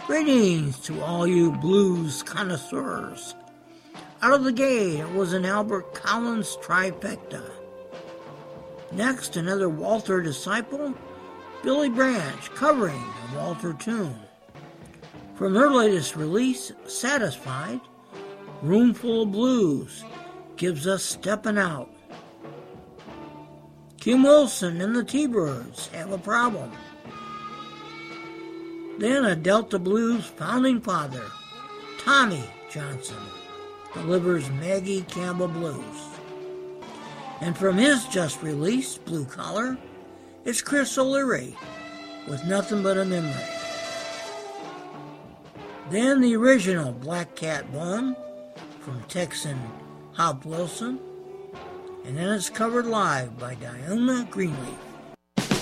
Greetings to all you blues connoisseurs. Out of the gate, it was an Albert Collins trifecta. Next, another Walter disciple, Billy Branch, covering a Walter tune. From her latest release, Satisfied, Roomful of Blues gives us Steppin' Out. Kim Wilson and the T-Birds Have a Problem. Then a Delta Blues founding father, Tommy Johnson, delivers Maggie Campbell Blues. And from his just released Blue Collar, it's Chris O'Leary with Nothing But a Memory. Then the original Black Cat Bone from Texan Hop Wilson, and then it's covered live by Diona Greenleaf.